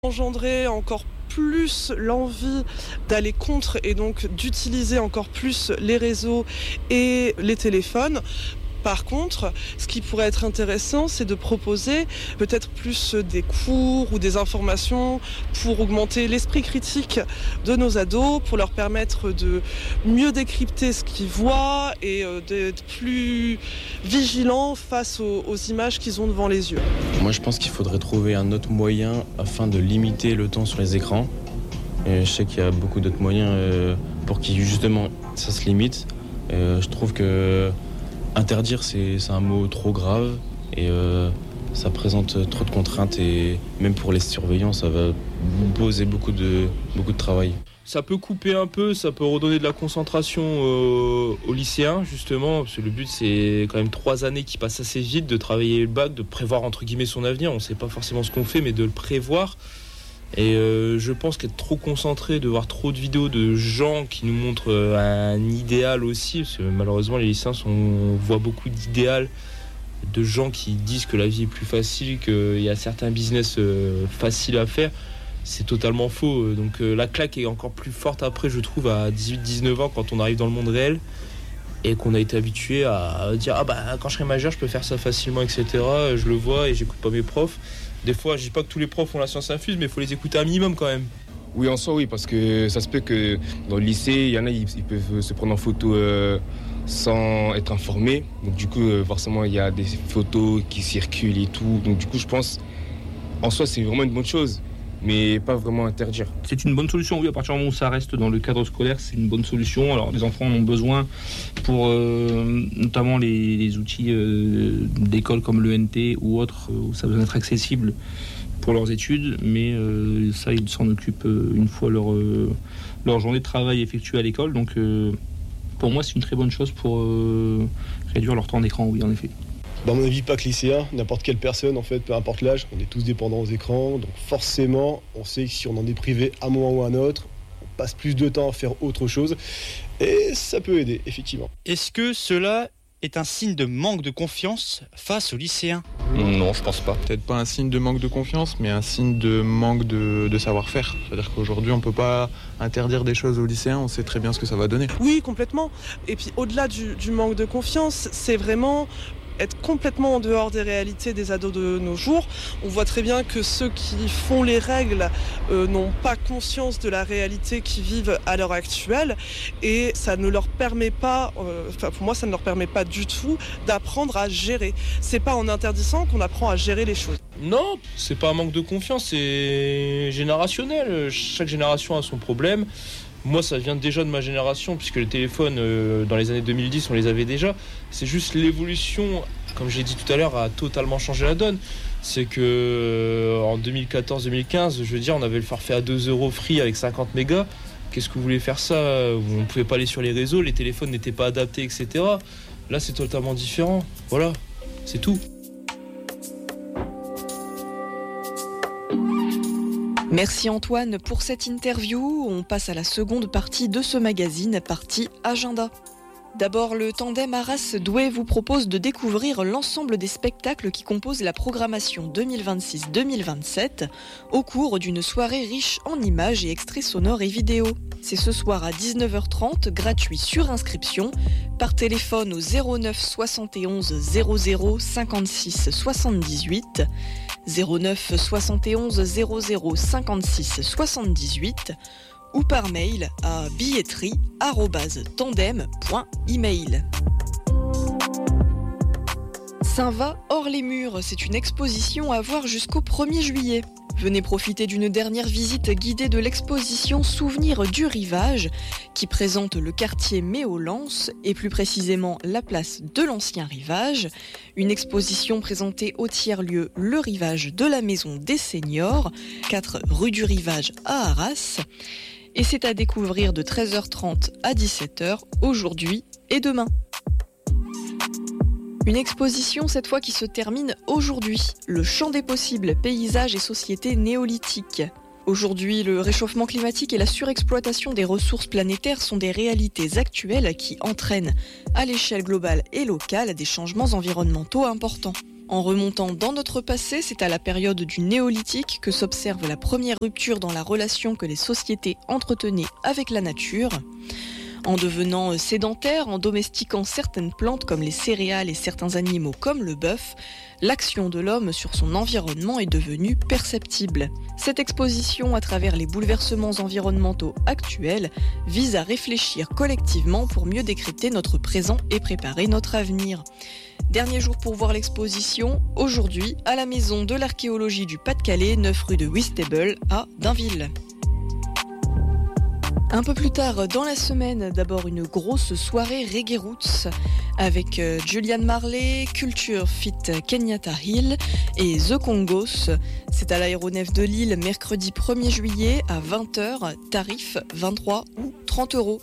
engendrer encore plus l'envie d'aller contre et donc d'utiliser encore plus les réseaux et les téléphones. Par contre, ce qui pourrait être intéressant, c'est de proposer peut-être plus des cours ou des informations pour augmenter l'esprit critique de nos ados, pour leur permettre de mieux décrypter ce qu'ils voient et d'être plus vigilants face aux images qu'ils ont devant les yeux. Moi, je pense qu'il faudrait trouver un autre moyen afin de limiter le temps sur les écrans. Et je sais qu'il y a beaucoup d'autres moyens pour que justement ça se limite. Je trouve que interdire, c'est un mot trop grave et ça présente trop de contraintes et même pour les surveillants, ça va poser beaucoup de travail. Ça peut couper un peu, ça peut redonner de la concentration aux lycéens justement, parce que le but c'est quand même 3 années qui passent assez vite, de travailler le bac, de prévoir entre guillemets son avenir. On ne sait pas forcément ce qu'on fait, mais de le prévoir. Et je pense qu'être trop concentré, de voir trop de vidéos de gens qui nous montrent un idéal aussi, parce que malheureusement les lycéens on voit beaucoup d'idéal, de gens qui disent que la vie est plus facile, qu'il y a certains business faciles à faire. C'est totalement faux. Donc la claque est encore plus forte après, je trouve, à 18-19 ans, quand on arrive dans le monde réel et qu'on a été habitué à dire quand je serai majeur je peux faire ça facilement, etc. Je le vois et j'écoute pas mes profs. Des fois, je dis pas que tous les profs ont la science infuse, mais il faut les écouter un minimum quand même. Oui, en soi, oui, parce que ça se peut que dans le lycée, il y en a, ils peuvent se prendre en photo sans être informés. Donc du coup, forcément, il y a des photos qui circulent et tout. Donc du coup, je pense, en soi, c'est vraiment une bonne chose, mais pas vraiment interdire. C'est une bonne solution, oui, à partir du moment où ça reste dans le cadre scolaire, c'est une bonne solution. Alors les enfants en ont besoin pour notamment les outils d'école comme l'ENT ou autres, où ça doit être accessible pour leurs études, mais ça, ils s'en occupent une fois leur journée de travail effectuée à l'école. Donc pour moi, c'est une très bonne chose pour réduire leur temps d'écran, oui, en effet. Dans mon avis, pas que lycéen, n'importe quelle personne, en fait, peu importe l'âge, on est tous dépendants aux écrans, donc forcément, on sait que si on en est privé à un moment ou à un autre, on passe plus de temps à faire autre chose, et ça peut aider, effectivement. Est-ce que cela est un signe de manque de confiance face aux lycéens ? Non, je pense pas. Peut-être pas un signe de manque de confiance, mais un signe de manque de savoir-faire. C'est-à-dire qu'aujourd'hui, on peut pas interdire des choses aux lycéens, on sait très bien ce que ça va donner. Oui, complètement. Et puis au-delà du manque de confiance, c'est vraiment être complètement en dehors des réalités des ados de nos jours. On voit très bien que ceux qui font les règles n'ont pas conscience de la réalité qu'ils vivent à l'heure actuelle et ça ne leur permet pas, pour moi ça ne leur permet pas du tout d'apprendre à gérer. C'est pas en interdisant qu'on apprend à gérer les choses. Non, c'est pas un manque de confiance, c'est générationnel. Chaque génération a son problème. Moi, ça vient déjà de ma génération, puisque les téléphones, dans les années 2010, on les avait déjà. C'est juste l'évolution, comme j'ai dit tout à l'heure, a totalement changé la donne. C'est que en 2014-2015, je veux dire, on avait le forfait à 2 € free avec 50 mégas. Qu'est-ce que vous voulez faire ça ? On ne pouvait pas aller sur les réseaux, les téléphones n'étaient pas adaptés, etc. Là, c'est totalement différent. Voilà, c'est tout. Merci Antoine pour cette interview. On passe à la seconde partie de ce magazine, partie agenda. D'abord, le tandem Arras-Douai vous propose de découvrir l'ensemble des spectacles qui composent la programmation 2026-2027 au cours d'une soirée riche en images et extraits sonores et vidéos. C'est ce soir à 19h30, gratuit sur inscription, par téléphone au 09 71 00 56 78, 09 71 00 56 78, ou par mail à billetterie@tandem.email. Saint-Va hors les murs, c'est une exposition à voir jusqu'au 1er juillet. Venez profiter d'une dernière visite guidée de l'exposition Souvenirs du Rivage qui présente le quartier Méolance et plus précisément la place de l'Ancien Rivage. Une exposition présentée au tiers-lieu Le Rivage de la Maison des Seniors, 4 rue du Rivage à Arras. Et c'est à découvrir de 13h30 à 17h aujourd'hui et demain. Une exposition cette fois qui se termine aujourd'hui. Le champ des possibles, paysages et sociétés néolithiques. Aujourd'hui, le réchauffement climatique et la surexploitation des ressources planétaires sont des réalités actuelles qui entraînent, à l'échelle globale et locale, des changements environnementaux importants. En remontant dans notre passé, c'est à la période du néolithique que s'observe la première rupture dans la relation que les sociétés entretenaient avec la nature. En devenant sédentaires, en domestiquant certaines plantes comme les céréales et certains animaux comme le bœuf, l'action de l'homme sur son environnement est devenue perceptible. Cette exposition à travers les bouleversements environnementaux actuels vise à réfléchir collectivement pour mieux décrypter notre présent et préparer notre avenir. Dernier jour pour voir l'exposition, aujourd'hui à la Maison de l'Archéologie du Pas-de-Calais, 9 rue de Whitstable à Dainville. Un peu plus tard dans la semaine, d'abord une grosse soirée Reggae Roots avec Julian Marley, Culture Fit Kenyatta Hill et The Congos. C'est à l'aéronef de Lille mercredi 1er juillet à 20h, tarif 23 ou 30 €.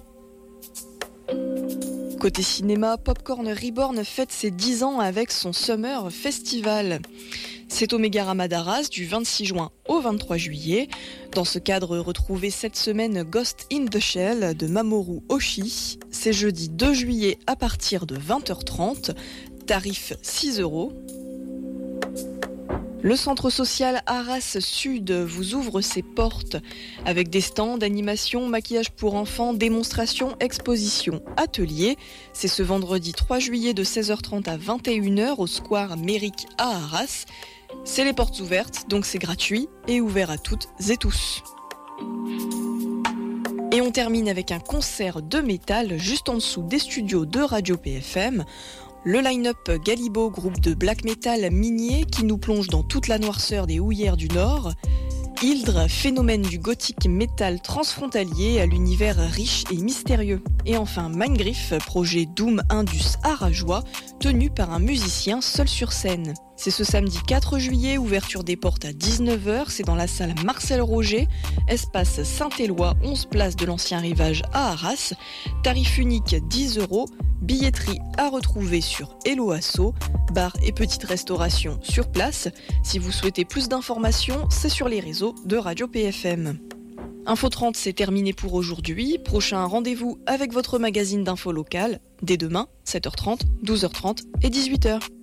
Côté cinéma, Popcorn Reborn fête ses 10 ans avec son Summer Festival. C'est au Mégarama d'Arras du 26 juin au 23 juillet. Dans ce cadre, retrouvez cette semaine Ghost in the Shell de Mamoru Oshii. C'est jeudi 2 juillet à partir de 20h30, tarif 6 €. Le centre social Arras Sud vous ouvre ses portes avec des stands d'animation, maquillage pour enfants, démonstrations, expositions, ateliers. C'est ce vendredi 3 juillet de 16h30 à 21h au Square Méric à Arras. C'est les portes ouvertes, donc c'est gratuit et ouvert à toutes et tous. Et on termine avec un concert de métal juste en dessous des studios de Radio PFM. Le line-up Galibo, groupe de black metal minier qui nous plonge dans toute la noirceur des houillères du Nord. Hildre, phénomène du gothique métal transfrontalier à l'univers riche et mystérieux. Et enfin Mindgriff, projet Doom Indus arageois, tenu par un musicien seul sur scène. C'est ce samedi 4 juillet, ouverture des portes à 19h, c'est dans la salle Marcel Roger, espace Saint-Éloi, 11 place de l'Ancien Rivage à Arras, tarif unique 10 €, billetterie à retrouver sur Hello Asso, bar et petite restauration sur place. Si vous souhaitez plus d'informations, c'est sur les réseaux de Radio PFM. Info 30, c'est terminé pour aujourd'hui. Prochain rendez-vous avec votre magazine d'info locale, dès demain, 7h30, 12h30 et 18h.